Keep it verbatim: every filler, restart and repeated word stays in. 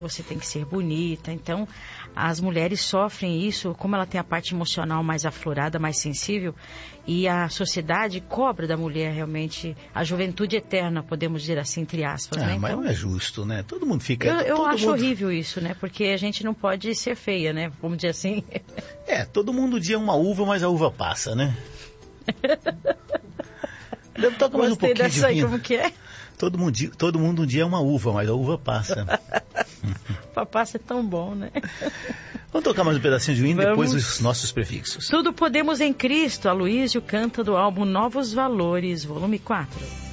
você tem que ser bonita. Então, as mulheres sofrem isso, como ela tem a parte emocional mais aflorada, mais sensível, e a sociedade cobra da mulher realmente a juventude eterna, podemos dizer assim, entre aspas. Ah, né? mas Então, não é justo, né? Todo mundo fica... Eu, eu todo acho mundo... horrível isso, né? Porque a gente não pode ser feia, né? Vamos dizer assim. É, todo mundo um dia é uma uva, mas a uva passa, né? Toca mais um Gostei pouquinho dessa de aí, como que é? Todo mundo, todo mundo um dia é uma uva, mas a uva passa. Passa é tão bom, né? Vamos tocar mais um pedacinho de hino, Vamos. depois os nossos prefixos. Tudo podemos em Cristo. Aloísio canta do álbum Novos Valores, volume quatro.